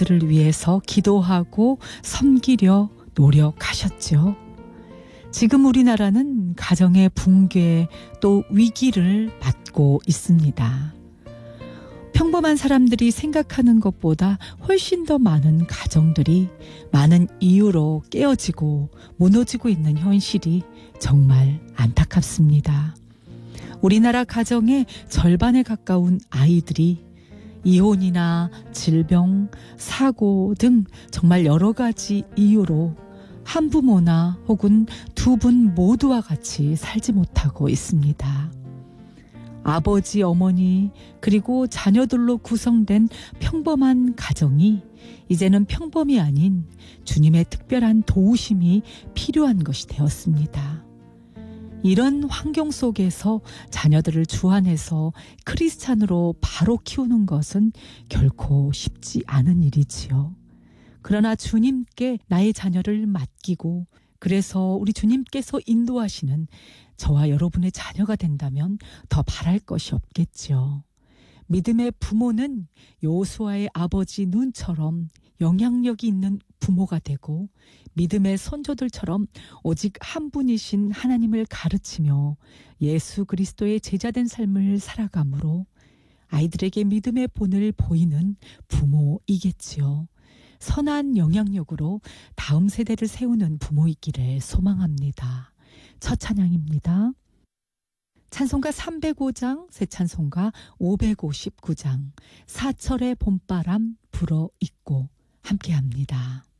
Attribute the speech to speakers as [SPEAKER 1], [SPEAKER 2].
[SPEAKER 1] 아이들을 위해서 기도하고 섬기려 노력하셨죠. 지금 우리나라는 가정의 붕괴 또 위기를 맞고 있습니다. 평범한 사람들이 생각하는 것보다 훨씬 더 많은 가정들이 많은 이유로 깨어지고 무너지고 있는 현실이 정말 안타깝습니다. 우리나라 가정의 절반에 가까운 아이들이 이혼이나 질병, 사고 등 정말 여러 가지 이유로 한부모나 혹은 두 분 모두와 같이 살지 못하고 있습니다. 아버지, 어머니, 그리고 자녀들로 구성된 평범한 가정이 이제는 평범이 아닌 주님의 특별한 도우심이 필요한 것이 되었습니다. 이런 환경 속에서 자녀들을 주안해서 크리스찬으로 바로 키우는 것은 결코 쉽지 않은 일이지요. 그러나 주님께 나의 자녀를 맡기고 그래서 우리 주님께서 인도하시는 저와 여러분의 자녀가 된다면 더 바랄 것이 없겠죠. 믿음의 부모는 여호수아의 아버지 눈처럼 영향력이 있는 부모가 되고 믿음의 선조들처럼 오직 한 분이신 하나님을 가르치며 예수 그리스도의 제자된 삶을 살아가므로 아이들에게 믿음의 본을 보이는 부모이겠지요. 선한 영향력으로 다음 세대를 세우는 부모이기를 소망합니다. 첫 찬양입니다. 찬송가 305장, 새 찬송가 559장, 사철의 봄바람 불어있고 함께합니다.